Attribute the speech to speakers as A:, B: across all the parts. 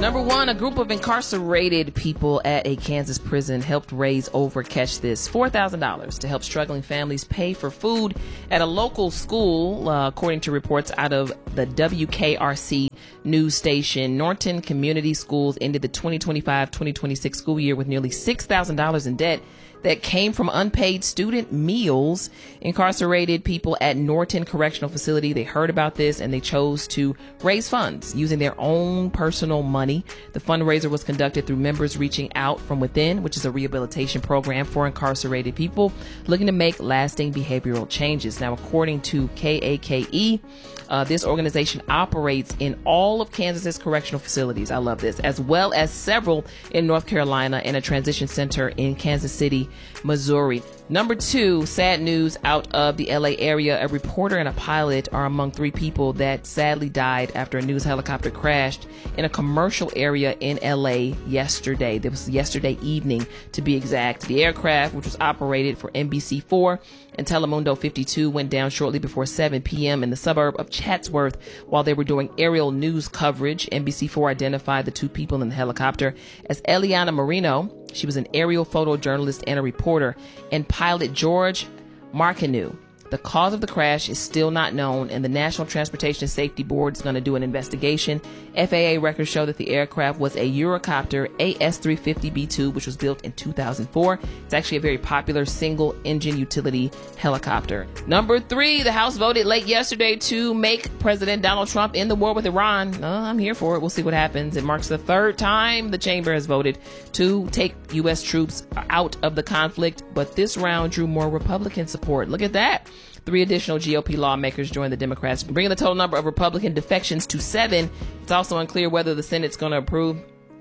A: Number one, a group of incarcerated people at a Kansas prison helped raise over, catch this, $4,000 to help struggling families pay for food at a local school, according to reports out of the WKRC news station. Norton Community Schools ended the 2025-2026 school year with nearly $6,000 in debt that came from unpaid student meals. Incarcerated people at Norton Correctional Facility, they heard about this and they chose to raise funds using their own personal money. The fundraiser was conducted through members reaching out from within, which is a rehabilitation program for incarcerated people looking to make lasting behavioral changes. Now, according to KAKE, this organization operates in all of Kansas's correctional facilities. I love this, as well as several in North Carolina and a transition center in Kansas City, Missouri. Number two, sad news out of the LA area. A reporter and a pilot are among three people that sadly died after a news helicopter crashed in a commercial area in LA yesterday. This was yesterday evening, to be exact. The aircraft, which was operated for NBC4 and Telemundo 52, went down shortly before 7 p.m. in the suburb of Chatsworth while they were doing aerial news coverage. NBC4 identified the two people in the helicopter as Eliana Marino. She was an aerial photojournalist and a reporter, and pilot George Marquinu. The cause of the crash is still not known, and the National Transportation Safety Board is going to do an investigation. FAA records show that the aircraft was a Eurocopter AS350B2, which was built in 2004. It's actually a very popular single-engine utility helicopter. Number three, the House voted late yesterday to make President Donald Trump end the war with Iran. I'm here for it. We'll see what happens. It marks the third time the chamber has voted to take U.S. troops out of the conflict, but this round drew more Republican support. Look at that. 3 additional GOP lawmakers joined the Democrats, bringing the total number of Republican defections to 7. It's also unclear whether the Senate's going to approve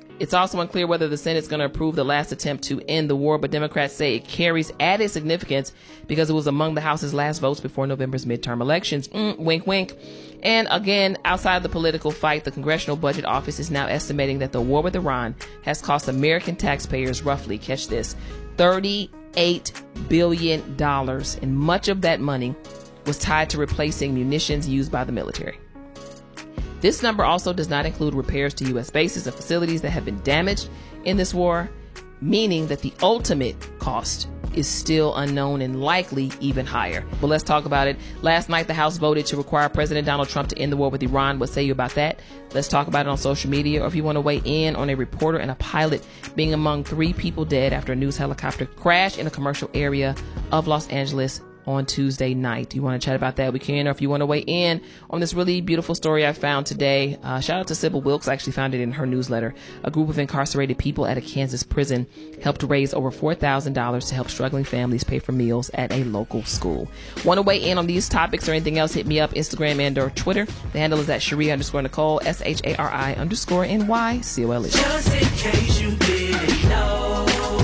A: the last attempt to end the war, but Democrats say it carries added significance because it was among the House's last votes before November's midterm elections. Wink, wink. And again, outside the political fight, the Congressional Budget Office is now estimating that the war with Iran has cost American taxpayers roughly, catch this, $38 billion, and much of that money was tied to replacing munitions used by the military. This number also does not include repairs to U.S. bases and facilities that have been damaged in this war, meaning that the ultimate cost is still unknown and likely even higher. But let's talk about it. Last night, the House voted to require President Donald Trump to end the war with Iran. What say you about that? Let's talk about it on social media, or if you want to weigh in on a reporter and a pilot being among 3 people dead after a news helicopter crashed in a commercial area of Los Angeles on Tuesday night. You want to chat about that? We can. Or if you want to weigh in on this really beautiful story I found today, shout out to Sybil Wilkes. I actually found it in her newsletter. A group of incarcerated people at a Kansas prison helped raise over $4,000 to help struggling families pay for meals at a local school. Want to weigh in on these topics or anything else? Hit me up, Instagram and or Twitter. The handle is at Shari_Nicole, SHARI_NYCOLE.
B: Just in case you didn't know,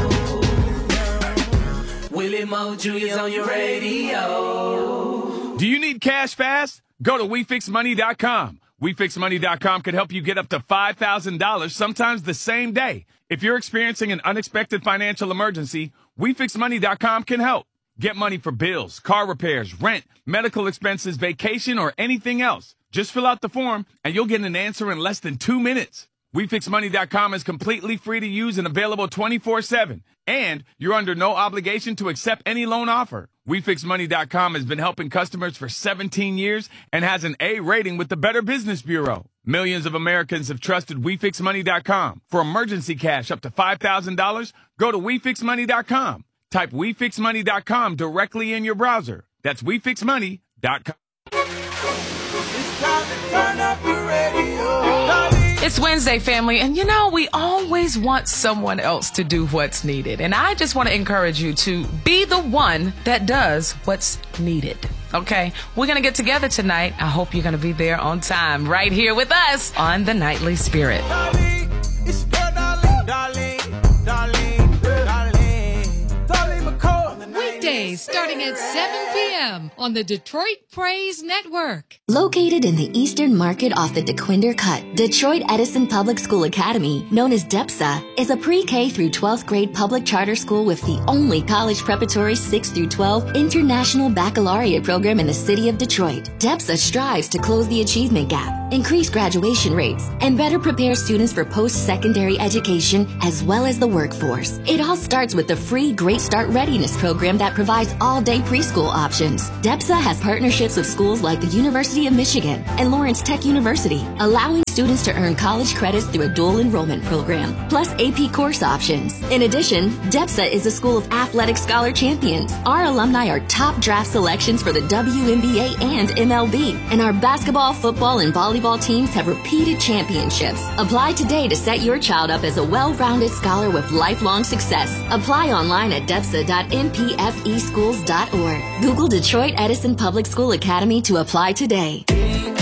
B: Willie Moju is on your radio.
C: Do you need cash fast? Go to WeFixMoney.com. WeFixMoney.com can help you get up to $5,000, sometimes the same day. If you're experiencing an unexpected financial emergency, WeFixMoney.com can help. Get money for bills, car repairs, rent, medical expenses, vacation, or anything else. Just fill out the form, and you'll get an answer in less than 2 minutes. WeFixMoney.com is completely free to use and available 24/7. And you're under no obligation to accept any loan offer. WeFixMoney.com has been helping customers for 17 years and has an A rating with the Better Business Bureau. Millions of Americans have trusted WeFixMoney.com. For emergency cash up to $5,000, go to WeFixMoney.com. Type WeFixMoney.com directly in your browser. That's WeFixMoney.com.
B: It's time to turn up your radio.
D: It's Wednesday, family, and you know, we always want someone else to do what's needed. And I just want to encourage you to be the one that does what's needed. Okay? We're going to get together tonight. I hope you're going to be there on time, right here with us on The Nightly Spirit.
B: Darling, it's your darling, darling, darling, darling McCall.
E: Weekdays starting at 7 p.m. on the Detroit Praise Network.
F: Located in the Eastern Market off the DeQuinder Cut, Detroit Edison Public School Academy, known as DEPSA, is a pre-K through 12th grade public charter school with the only college preparatory 6 through 12 international baccalaureate program in the city of Detroit. DEPSA strives to close the achievement gap increase graduation rates, and better prepare students for post-secondary education as well as the workforce. It all starts with the free Great Start Readiness program that provides all-day preschool options. DEPSA has partnerships with schools like the University of Michigan and Lawrence Tech University, allowing students to earn college credits through a dual enrollment program, plus AP course options. In addition, DEPSA is a school of athletic scholar champions. Our alumni are top draft selections for the WNBA and MLB, and our basketball, football, and volleyball teams have repeated championships. Apply today to set your child up as a well-rounded scholar with lifelong success. Apply online at depsa.npfeschools.org. Google Detroit Edison Public School Academy to apply today.